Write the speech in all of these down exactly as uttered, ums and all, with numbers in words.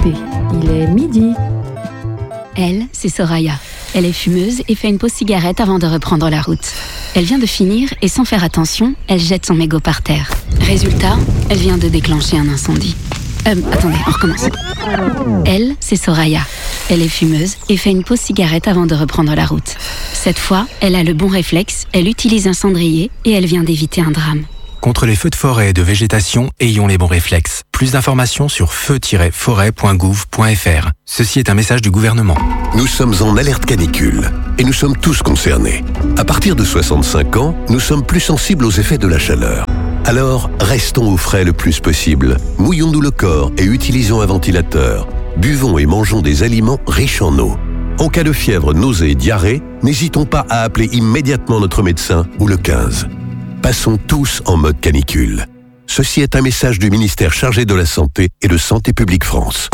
P, il est midi. Elle, c'est Soraya. Elle est fumeuse et fait une pause cigarette avant de reprendre la route. Elle vient de finir et sans faire attention, elle jette son mégot par terre. Résultat, elle vient de déclencher un incendie. Euh, attendez, on recommence. Elle, c'est Soraya. Elle est fumeuse et fait une pause cigarette avant de reprendre la route. Cette fois, elle a le bon réflexe, elle utilise un cendrier et elle vient d'éviter un drame. Contre les feux de forêt et de végétation, ayons les bons réflexes. Plus d'informations sur feu tiret forêt point gouv point f r. Ceci est un message du gouvernement. Nous sommes en alerte canicule et nous sommes tous concernés. À partir de soixante-cinq ans, nous sommes plus sensibles aux effets de la chaleur. Alors, restons au frais le plus possible. Mouillons-nous le corps et utilisons un ventilateur. Buvons et mangeons des aliments riches en eau. En cas de fièvre, nausée et diarrhée, n'hésitons pas à appeler immédiatement notre médecin ou le quinze. Passons tous en mode canicule. Ceci est un message du ministère chargé de la Santé et de Santé publique France.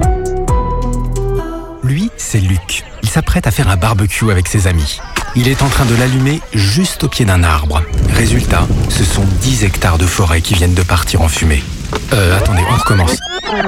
Lui, c'est Luc. Il s'apprête à faire un barbecue avec ses amis. Il est en train de l'allumer juste au pied d'un arbre. Résultat, ce sont dix hectares de forêt qui viennent de partir en fumée. Euh, attendez, on recommence.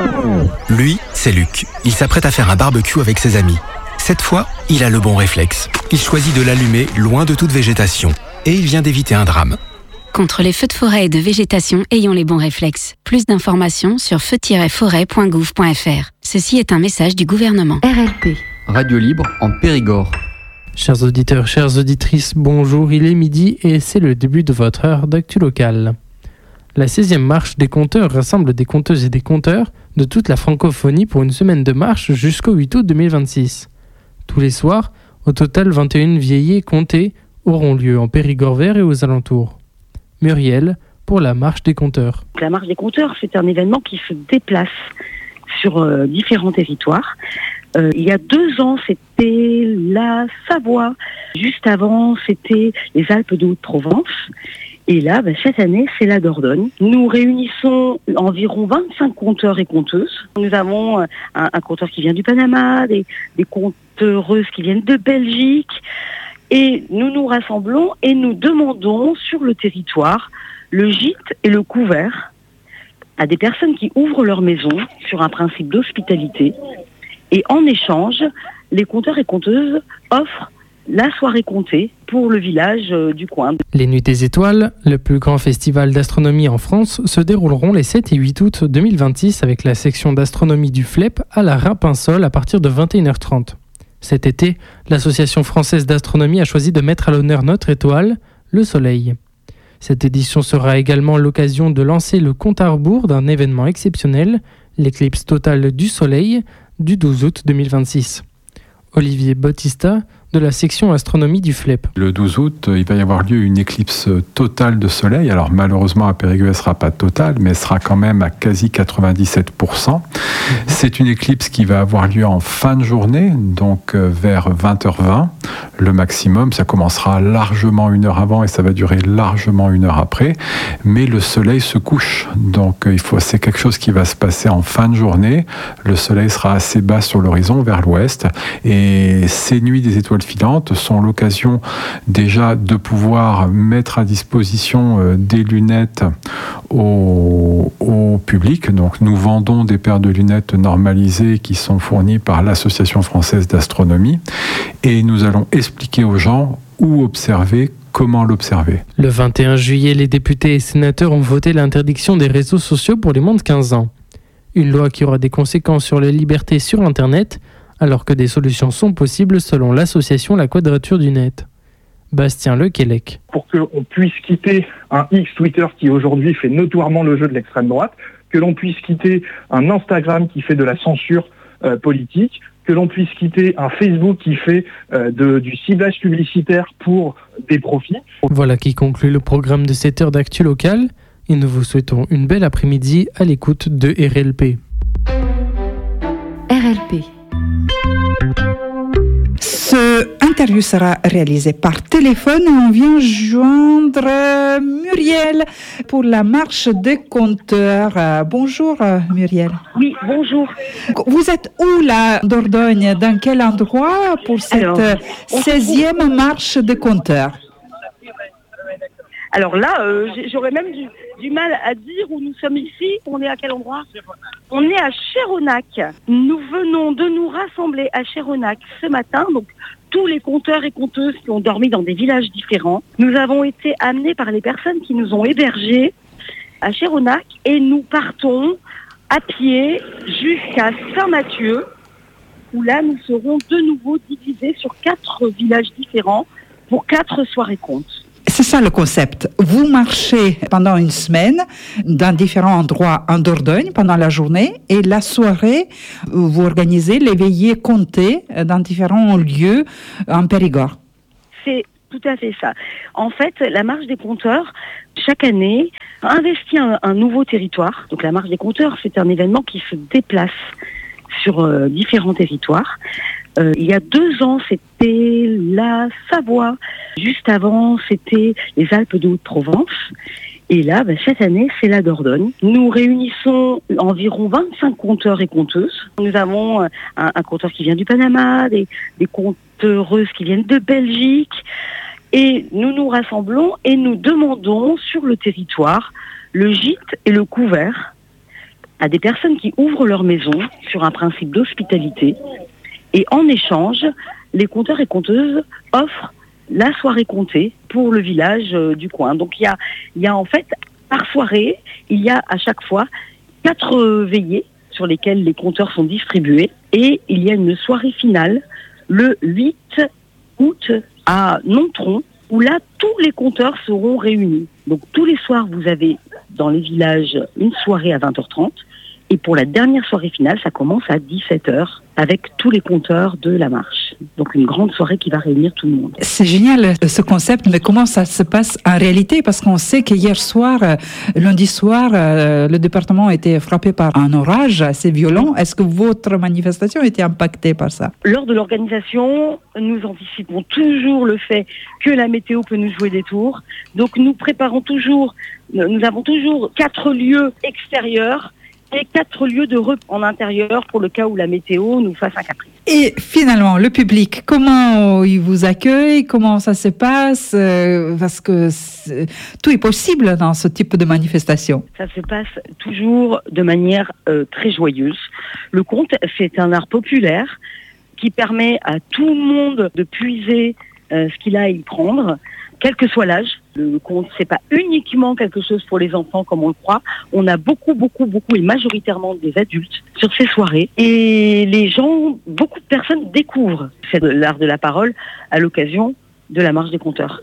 Lui, c'est Luc. Il s'apprête à faire un barbecue avec ses amis. Cette fois, il a le bon réflexe. Il choisit de l'allumer loin de toute végétation. Et il vient d'éviter un drame. Contre les feux de forêt et de végétation, ayons les bons réflexes. Plus d'informations sur feu tiret forêt point gouv point f r. Ceci est un message du gouvernement. R L P. Radio libre en Périgord. Chers auditeurs, chères auditrices, bonjour, il est midi et c'est le début de votre heure d'actu locale. La seizième marche des conteurs rassemble des conteuses et des conteurs de toute la francophonie pour une semaine de marche jusqu'au huit août deux mille vingt-six. Tous les soirs, au total vingt et un veillées comptées auront lieu en Périgord vert et aux alentours. Muriel, pour la marche des conteurs. La marche des conteurs, c'est un événement qui se déplace sur euh, différents territoires. Euh, il y a deux ans, c'était la Savoie. Juste avant, c'était les Alpes de Haute-Provence. Et là, ben, cette année, c'est la Dordogne. Nous réunissons environ vingt-cinq conteurs et conteuses. Nous avons un, un conteur qui vient du Panama, des, des conteuses qui viennent de Belgique. Et nous nous rassemblons et nous demandons sur le territoire le gîte et le couvert à des personnes qui ouvrent leur maison sur un principe d'hospitalité. Et en échange, les conteurs et conteuses offrent la soirée comptée pour le village du coin. Les Nuits des Étoiles, le plus grand festival d'astronomie en France, se dérouleront les sept et huit août deux mille vingt-six avec la section d'astronomie du F L E P à la Rapinsol à partir de vingt et une heures trente. Cet été, l'Association française d'astronomie a choisi de mettre à l'honneur notre étoile, le Soleil. Cette édition sera également l'occasion de lancer le compte à rebours d'un événement exceptionnel, l'éclipse totale du Soleil, du douze août deux mille vingt-six. Olivier Bautista, de la section astronomie du F L E P. Le douze août, il va y avoir lieu une éclipse totale de soleil. Alors malheureusement à Périgueux, elle ne sera pas totale, mais elle sera quand même à quasi quatre-vingt-dix-sept pour cent. Mmh. C'est une éclipse qui va avoir lieu en fin de journée, donc vers vingt heures vingt, le maximum. Ça commencera largement une heure avant et ça va durer largement une heure après. Mais le soleil se couche, donc il faut, c'est quelque chose qui va se passer en fin de journée. Le soleil sera assez bas sur l'horizon, vers l'ouest. Et ces nuits des étoiles filantes sont l'occasion déjà de pouvoir mettre à disposition euh, des lunettes au, au public. Donc nous vendons des paires de lunettes normalisées qui sont fournies par l'Association française d'astronomie et nous allons expliquer aux gens où observer, comment l'observer. Le vingt et un juillet, les députés et sénateurs ont voté l'interdiction des réseaux sociaux pour les moins de quinze ans. Une loi qui aura des conséquences sur les libertés sur Internet, alors que des solutions sont possibles selon l'association La Quadrature du Net. Bastien Lequelec. Pour qu'on puisse quitter un X Twitter qui aujourd'hui fait notoirement le jeu de l'extrême droite, que l'on puisse quitter un Instagram qui fait de la censure euh, politique, que l'on puisse quitter un Facebook qui fait euh, de, du ciblage publicitaire pour des profits. Voilà qui conclut le programme de cette heure d'actu locale et nous vous souhaitons une belle après-midi à l'écoute de R L P. R L P. Ce interview sera réalisé par téléphone. On vient joindre Muriel pour la marche des compteurs. Bonjour Muriel. Oui, bonjour. Vous êtes où là, Dordogne? Dans quel endroit pour cette Alors, seizième marche des compteurs? Alors là, euh, j'aurais même dû du mal à dire où nous sommes ici. On est à quel endroit ? On est à Chéronnac. Nous venons de nous rassembler à Chéronnac ce matin, donc tous les compteurs et compteuses qui ont dormi dans des villages différents. Nous avons été amenés par les personnes qui nous ont hébergés à Chéronnac et nous partons à pied jusqu'à Saint-Mathieu, où là nous serons de nouveau divisés sur quatre villages différents pour quatre soirées contes. C'est ça le concept. Vous marchez pendant une semaine dans différents endroits en Dordogne pendant la journée et la soirée, vous organisez les veillées comptées dans différents lieux en Périgord. C'est tout à fait ça. En fait, la Marche des compteurs, chaque année, investit un, un nouveau territoire. Donc la Marche des compteurs, c'est un événement qui se déplace sur euh, différents territoires. Euh, il y a deux ans, c'était la Savoie. Juste avant, c'était les Alpes de Haute-Provence. Et là, bah, cette année, c'est la Dordogne. Nous réunissons environ vingt-cinq conteurs et conteuses. Nous avons un, un conteur qui vient du Panama, des, des conteuses qui viennent de Belgique. Et nous nous rassemblons et nous demandons sur le territoire le gîte et le couvert à des personnes qui ouvrent leur maison sur un principe d'hospitalité. Et en échange, les conteurs et conteuses offrent la soirée comptée pour le village euh, du coin. Donc il y a, il y a en fait, par soirée, il y a à chaque fois quatre euh, veillées sur lesquelles les compteurs sont distribués. Et il y a une soirée finale le huit août à Nontron, où là, tous les compteurs seront réunis. Donc tous les soirs, vous avez dans les villages une soirée à vingt heures trente. Et pour la dernière soirée finale, ça commence à dix-sept heures avec tous les compteurs de la marche. Donc une grande soirée qui va réunir tout le monde. C'est génial ce concept, mais comment ça se passe en réalité ? Parce qu'on sait qu'hier soir, lundi soir, le département a été frappé par un orage assez violent. Est-ce que votre manifestation a été impactée par ça ? Lors de l'organisation, nous anticipons toujours le fait que la météo peut nous jouer des tours. Donc nous préparons toujours, nous avons toujours quatre lieux extérieurs et quatre lieux de repos en intérieur pour le cas où la météo nous fasse un caprice. Et finalement, le public, comment il vous accueille ? Comment ça se passe ? Parce que tout est possible dans ce type de manifestation. Ça se passe toujours de manière euh, très joyeuse. Le conte, c'est un art populaire qui permet à tout le monde de puiser euh, ce qu'il a à y prendre, quel que soit l'âge. Le conte, c'est pas uniquement quelque chose pour les enfants comme on le croit. On a beaucoup, beaucoup, beaucoup et majoritairement des adultes sur ces soirées. Et les gens, beaucoup de personnes découvrent l'art de la parole à l'occasion de la marche des compteurs.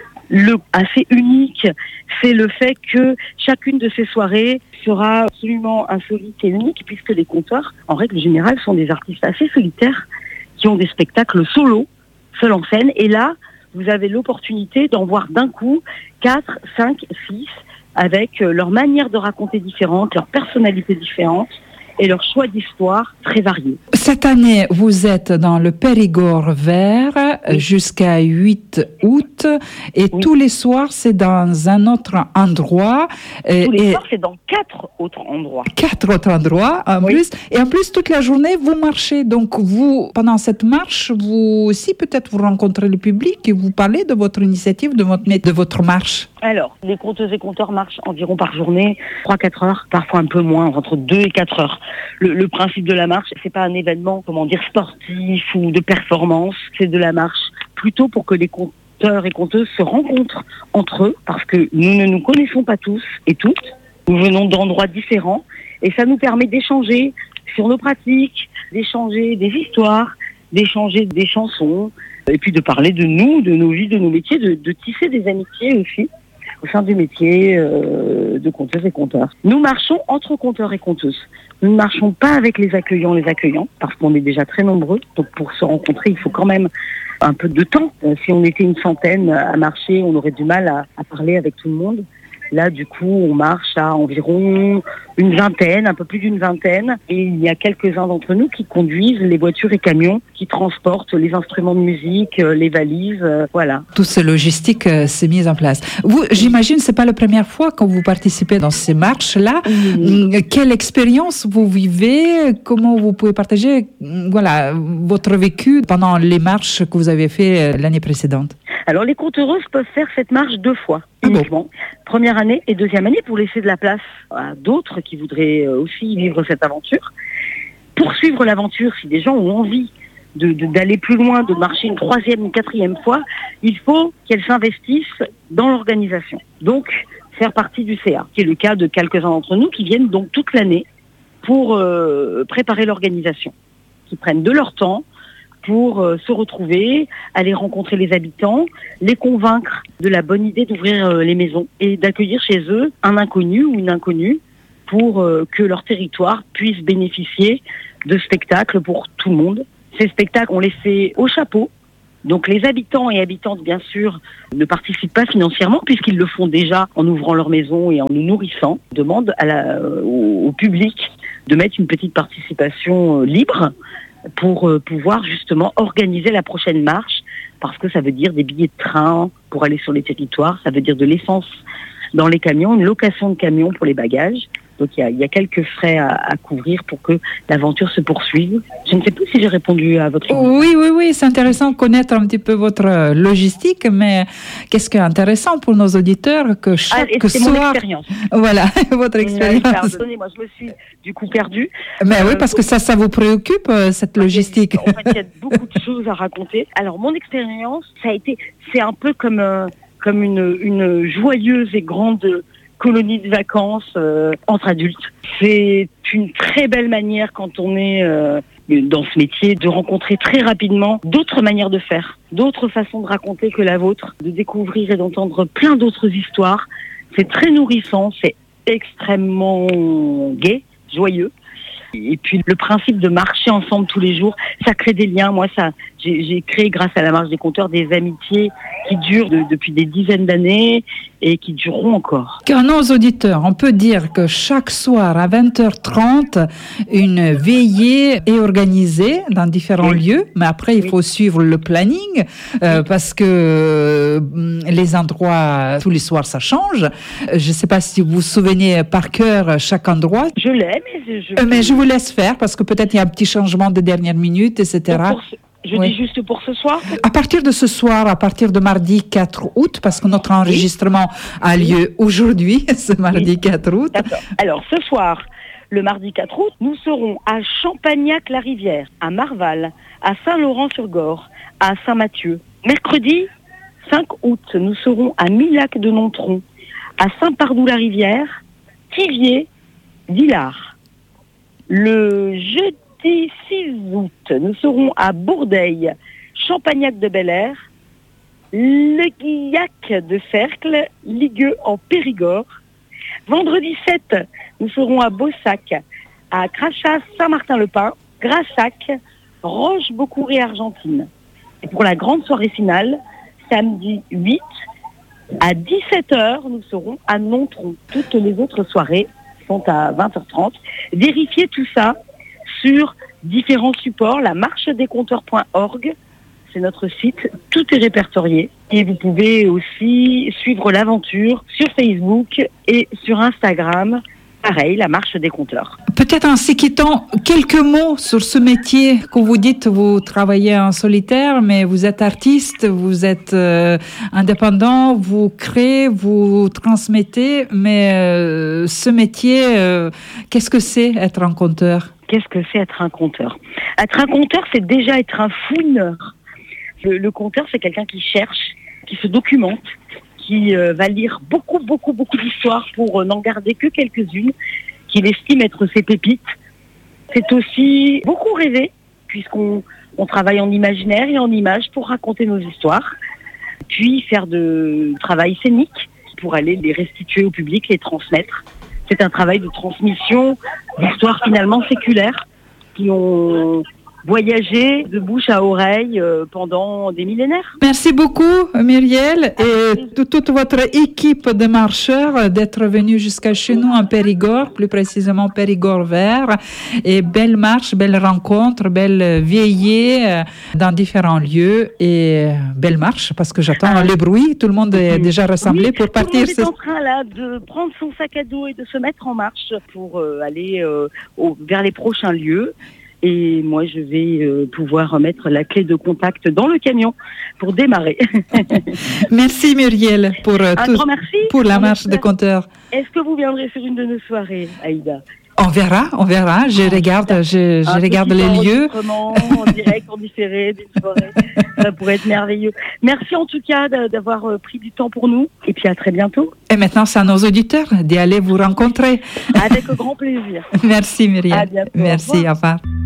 Le assez unique, c'est le fait que chacune de ces soirées sera absolument insolite et unique puisque les compteurs, en règle générale, sont des artistes assez solitaires qui ont des spectacles solo, seuls en scène. Et là, vous avez l'opportunité d'en voir d'un coup quatre, cinq, six, avec leur manière de raconter différente, leur personnalité différente et leur choix d'histoire très variés. Cette année, vous êtes dans le Périgord vert oui. jusqu'à huit août et oui. tous les soirs, c'est dans un autre endroit. Tous et, les et soirs, c'est dans quatre autres endroits. Quatre autres endroits en oui. plus. Et en plus, toute la journée, vous marchez. Donc, vous, pendant cette marche, vous aussi, peut-être, vous rencontrez le public et vous parlez de votre initiative, de votre, de votre marche. Alors, les compteuses et compteurs marchent environ par journée, trois à quatre heures, parfois un peu moins, entre deux et quatre heures. Le, le principe de la marche, c'est pas un événement, comment dire, sportif ou de performance, c'est de la marche plutôt pour que les compteurs et compteuses se rencontrent entre eux, parce que nous ne nous connaissons pas tous et toutes, nous venons d'endroits différents, et ça nous permet d'échanger sur nos pratiques, d'échanger des histoires, d'échanger des chansons, et puis de parler de nous, de nos vies, de nos métiers, de, de tisser des amitiés aussi au sein du métier euh, de conteuses et conteurs. Nous marchons entre conteurs et conteuses. Nous ne marchons pas avec les accueillants les accueillants, parce qu'on est déjà très nombreux. Donc pour se rencontrer, il faut quand même un peu de temps. Euh, si on était une centaine à marcher, on aurait du mal à, à parler avec tout le monde. Là, du coup, on marche à environ une vingtaine, un peu plus d'une vingtaine. Et il y a quelques-uns d'entre nous qui conduisent les voitures et camions, qui transportent les instruments de musique, les valises, euh, voilà. Toute cette logistique euh, s'est mise en place. Vous, j'imagine, c'est pas la première fois que vous participez dans ces marches-là. Mmh. Quelle expérience vous vivez? Comment vous pouvez partager, voilà, votre vécu pendant les marches que vous avez fait l'année précédente? Alors les compteuses peuvent faire cette marche deux fois, Ah bon. uniquement. Première année et deuxième année pour laisser de la place à d'autres qui voudraient aussi vivre cette aventure. Poursuivre l'aventure, si des gens ont envie de, de, d'aller plus loin, de marcher une troisième, une quatrième fois, il faut qu'elles s'investissent dans l'organisation. Donc, faire partie du C A, qui est le cas de quelques-uns d'entre nous qui viennent donc toute l'année pour euh, préparer l'organisation, qui prennent de leur temps pour euh, se retrouver, aller rencontrer les habitants, les convaincre de la bonne idée d'ouvrir euh, les maisons et d'accueillir chez eux un inconnu ou une inconnue pour euh, que leur territoire puisse bénéficier de spectacles pour tout le monde. Ces spectacles, on les fait au chapeau. Donc les habitants et habitantes, bien sûr, ne participent pas financièrement puisqu'ils le font déjà en ouvrant leur maison et en nous nourrissant. Ils demandent à la, au, au public de mettre une petite participation euh, libre pour euh, pouvoir justement organiser la prochaine marche, parce que ça veut dire des billets de train pour aller sur les territoires, ça veut dire de l'essence dans les camions, une location de camions pour les bagages. Donc il y a, il y a quelques frais à, à couvrir pour que l'aventure se poursuive. Je ne sais plus si j'ai répondu à votre question. Oui, oui, oui, c'est intéressant de connaître un petit peu votre logistique, mais qu'est-ce qui est intéressant pour nos auditeurs que chaque ah, c'est soir... mon expérience. Voilà, votre expérience. Pardonnez-moi, je me suis du coup perdue. Mais euh, oui, parce que ça, ça vous préoccupe, cette logistique. En fait, il y a beaucoup de choses à raconter. Alors mon expérience, ça a été, c'est un peu comme, euh, comme une, une joyeuse et grande colonie de vacances euh, entre adultes. C'est une très belle manière quand on est euh, dans ce métier de rencontrer très rapidement d'autres manières de faire, d'autres façons de raconter que la vôtre, de découvrir et d'entendre plein d'autres histoires. C'est très nourrissant, c'est extrêmement gai, joyeux. Et puis le principe de marcher ensemble tous les jours, ça crée des liens. Moi, ça, j'ai, j'ai créé grâce à la marche des compteurs des amitiés qui durent de, depuis des dizaines d'années et qui dureront encore. Car nos auditeurs, on peut dire que chaque soir à vingt heures trente, une veillée est organisée dans différents oui. lieux, mais après il oui. faut suivre le planning euh, oui. parce que euh, les endroits, tous les soirs, ça change. Je ne sais pas si vous vous souvenez par cœur chaque endroit. Je l'ai, mais je... Euh, mais je vous laisse faire parce que peut-être il y a un petit changement de dernière minute, et cetera. Pour ce... Je oui. dis juste pour ce soir. À partir de ce soir, à partir de mardi quatre août, parce que notre enregistrement oui. a lieu aujourd'hui, ce mardi oui. quatre août. D'accord. Alors ce soir, le mardi quatre août, nous serons à Champagnac-la-Rivière, à Marval, à Saint-Laurent-sur-Gorre, à Saint-Mathieu. Mercredi cinq août, nous serons à Milac-de-Nontron, à Saint-Pardoux-la-Rivière, Thiviers, Villars. Le jeudi six août, nous serons à Bourdeil, Champagnac-de-Bel-Air, Le Guillac de Cercle, Ligueux en Périgord. Vendredi sept, nous serons à Beaussac, à Crachas, Saint-Martin-le-Pin, Grassac, Roche-Beaucourt Argentine. Et pour la grande soirée finale, samedi huit, à dix-sept heures, nous serons à Nontron. Toutes les autres soirées sont à vingt heures trente. Vérifiez tout ça sur différents supports, la marche des compteurs point org, c'est notre site, tout est répertorié. Et vous pouvez aussi suivre l'aventure sur Facebook et sur Instagram. Pareil, la marche des compteurs. Peut-être en se quittant, quelques mots sur ce métier que vous dites, vous travaillez en solitaire, mais vous êtes artiste, vous êtes euh, indépendant, vous créez, vous transmettez, mais euh, ce métier, euh, qu'est-ce que c'est être un conteur ? Qu'est-ce que c'est être un conteur ? Être un conteur, c'est déjà être un fouineur. Le, le conteur, c'est quelqu'un qui cherche, qui se documente, qui euh, va lire beaucoup, beaucoup, beaucoup d'histoires pour euh, n'en garder que quelques-unes, qu'il estime être ses pépites. C'est aussi beaucoup rêver, puisqu'on on travaille en imaginaire et en images pour raconter nos histoires, puis faire de travail scénique pour aller les restituer au public, les transmettre. C'est un travail de transmission d'histoires finalement séculaires qui ont voyagé de bouche à oreille euh, pendant des millénaires. Merci beaucoup Muriel et de toute votre équipe de marcheurs d'être venus jusqu'à chez nous en Périgord, plus précisément Périgord vert. Et belle marche, belle rencontre, belle veillée dans différents lieux et belle marche parce que j'attends ah. le bruit. Tout le monde est déjà rassemblé oui, pour partir. Tout le monde est en train là de prendre son sac à dos et de se mettre en marche pour euh, aller euh, au, vers les prochains lieux. Et moi, je vais euh, pouvoir mettre la clé de contact dans le camion pour démarrer. Merci Muriel pour, euh, Un tout, grand merci. pour la On marche de espère. compteur. Est-ce que vous viendrez sur une de nos soirées, Aïda? On verra, on verra. Je regarde, je, je Un regarde petit les lieux. enregistrement en direct, en différé d'une soirée. Ça pourrait être merveilleux. Merci en tout cas d'avoir pris du temps pour nous. Et puis à très bientôt. Et maintenant, c'est à nos auditeurs d'y aller vous rencontrer. Avec grand plaisir. Merci Muriel. À bientôt. Merci, Au revoir. au revoir.